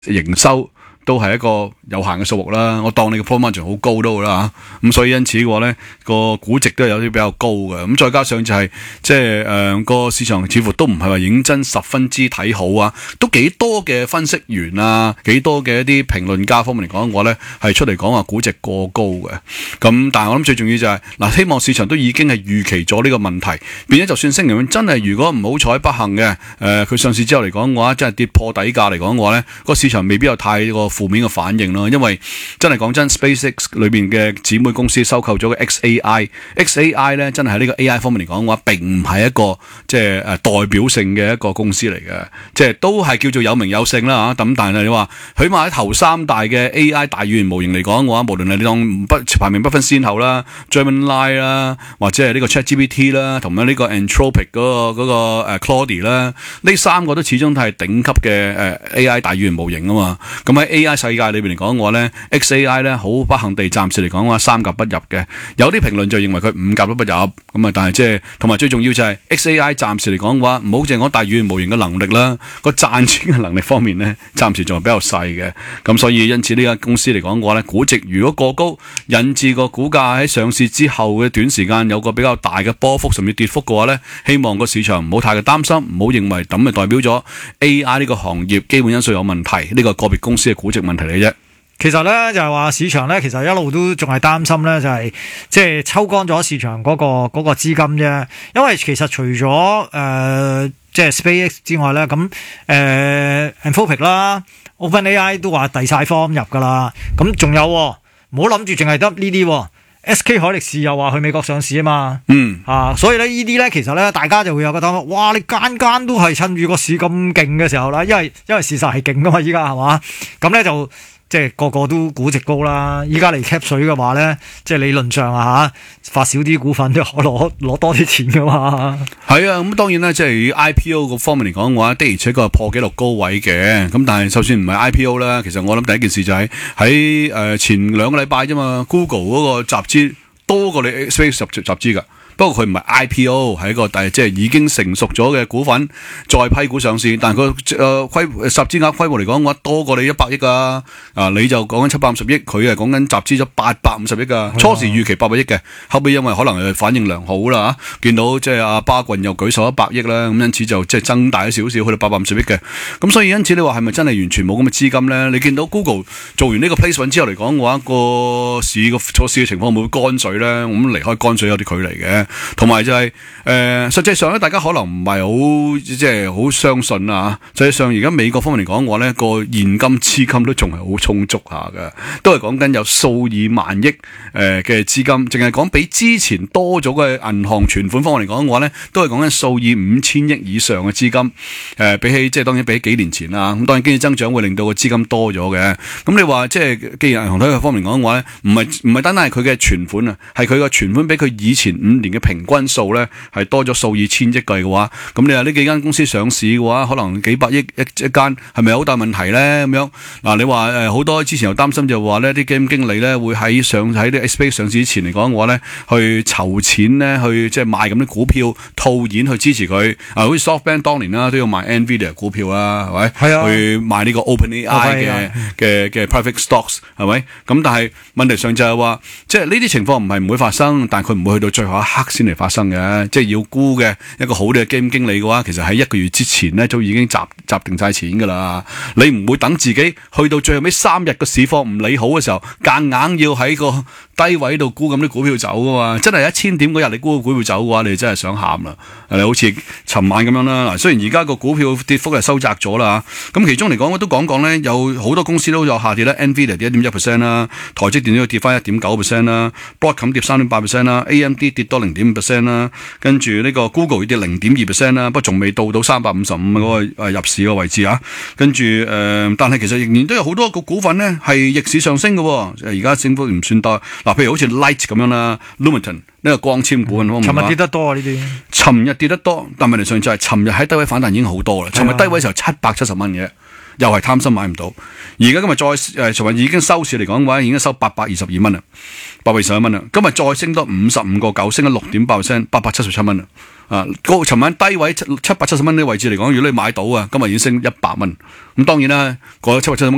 營收都係一個有限嘅數目啦，我當你嘅 profit margin 好高都好啦嚇，咁所以因此嘅話咧，個估值都有啲比較高嘅，咁再加上就係個市場似乎都唔係話認真十分之睇好啊，都幾多嘅分析員啊，幾多嘅一啲評論家方面嚟講嘅話咧，係出嚟講話估值過高嘅，咁但係我諗最重要就係嗱，希望市場都已經係預期咗呢個問題，變咗就算星期五真係如果唔好彩不幸嘅，佢上市之後嚟講嘅話，真係跌破底價嚟講嘅話咧，個市場未必有太過負面嘅反應咯，因為真係講真 ，SpaceX 裏邊嘅姊妹公司收購咗個 XAI 咧，真係喺呢個 AI 方面嚟講嘅話，並唔係一個代表性嘅一個公司嚟嘅，即係都係叫做有名有姓啦嚇。咁但係你話，起碼喺頭三大嘅 AI 大語言模型嚟講嘅話，無論係你當排名不分先後啦 ，Gemini 啦，或者係呢個 ChatGPT 啦，同埋呢個 Anthropic 嗰個Claude 啦，呢三個都始終都係頂級嘅AI 大語言模型啊嘛。咁喺 AI 世界裏邊嚟講嘅話咧 ，XAI 咧好不幸地暫時嚟講嘅話三甲不入嘅，有啲評論就認為佢五甲都不入，咁啊但係同埋最重要就係 XAI 暫時嚟講嘅話，唔好淨係講大語言模型嘅能力啦，個賺錢嘅能力方面咧，暫時仲係比較細嘅，咁所以因此呢間公司嚟講嘅話咧，估值如果過高，引致個股價喺上市之後嘅短時間有個比較大嘅波幅甚至跌幅嘅話咧，希望個市場唔好太過擔心，唔好認為咁就代表咗 AI 呢個行業基本因素有問題，呢個個別公司嘅估值問題嚟啫。 其實咧就係話市場咧，其實一路都仲係擔心咧，就係即係抽乾咗市場嗰個資金啫。因為其實除咗即係 SpaceX 之外咧，咁Anthropic 啦、OpenAI 都話遞晒方入噶啦。咁仲有唔好諗住淨係得呢啲。SK 海力士又話去美國上市啊嘛，所以咧呢啲咧其實咧大家就會有個擔心，哇！你間都係趁住個市咁勁嘅時候啦，因為事實係勁噶嘛，依家係嘛，咁咧就即係個個都估值高啦。依家嚟 cap 水嘅話咧，即係理論上發少啲股份都可攞多啲錢噶嘛。係啊，咁當然啦，即係 IPO 個方面嚟講嘅話，的而且確係破紀錄高位嘅。咁但係就算唔係 IPO 啦，其實我諗第一件事就係喺前2個禮拜啫嘛 ，Google 嗰個集資多過你 SpaceX 集資㗎。不過佢唔係 IPO，係一個即係已經成熟咗嘅股份再批股上市，但係佢集資額規模嚟講嘅話多過你100億啊！你就講緊750億，佢係講緊集資咗850億啊！初時預期800億嘅，後尾因為可能係反應良好啦嚇，見到即係阿巴郡又舉手100億啦，咁因此就即係增大咗少少，去到850億嘅。咁所以因此你話係咪真係完全冇咁嘅資金咧？你見到 Google 做完呢個 placement 之後嚟講嘅話，個市嘅情況會唔會乾水咧？咁離開乾水有啲距離嘅。同埋就係實際上咧，大家可能唔係好即係好相信啊。實際上而家美國方面嚟講嘅話咧，個現金資金都仲係好充足下嘅，都係講緊有數以萬億嘅資金，淨係講比之前多咗嘅銀行存款方面嚟講嘅話咧，都係講緊數以5000億以上嘅資金。比起即係當然比起幾年前啦，咁當然經濟增長會令到個資金多咗嘅。咁你話即係既然銀行體系方面嚟講嘅話咧，唔係單單係佢嘅存款啊，係佢個存款比佢以前5年嘅平均數咧係多咗數以千億計嘅話，咁你話呢幾間公司上市嘅話，可能幾百億一間，係咪好大問題咧？咁樣嗱，你話好多之前又擔心就話呢啲基金經理咧會喺啲 SpaceX 上市之前嚟講嘅話咧，去籌錢咧，去即係賣咁啲股票套現去支持佢。好似 SoftBank 當年啦都要賣 Nvidia 股票啦，係咪？係啊，去賣呢個 OpenAI 嘅 private stocks 係咪？咁但係問題上就係話，即係呢啲情況唔係唔會發生，但係佢唔會去到最後一刻先嚟發生嘅。即係要估嘅一個好啲嘅基金經理嘅話，其實喺1個月之前咧都已經集定晒錢噶啦。你唔會等自己去到最後尾3日個市況唔理好嘅時候，夾硬要喺個低位度估咁啲股票走噶嘛。真係1000點嗰日你估個股票走嘅話，你真係想喊啦。你好似尋晚咁樣啦。嗱，雖然而家個股票跌幅係收窄咗啦，咁其中嚟講我都講咧，有好多公司都有下跌啦。Nvidia 跌1.1% 啦，台積電都要跌翻1.9% 啦 ，Broadcom 跌3.8% 啦 ，AMD 跌多0.5%啦，跟住呢個 Google 要跌0.2% 啦，不過仲未到355嗰個入市個位置啊。跟住但係其實仍然都有好多個股份咧係逆市上升嘅。而家升幅唔算多。嗱，譬如好似 Light 咁樣啦 ，Lumentum 呢個光纖股， 尋日跌得多啊呢啲。 尋日跌得多，但問題上就係尋日喺低位反彈已經好多啦。尋日低位時候770蚊嘅，又係貪心買唔到。而家今日再尋日已經收市嚟講嘅話，已經收822蚊啦，821蚊啦。今日再升多55個9，升咗6.8%，877蚊啦。尋晚低位770蚊呢個位置嚟講，如果你買到啊，今日已經升100蚊。咁當然啦，過咗770蚊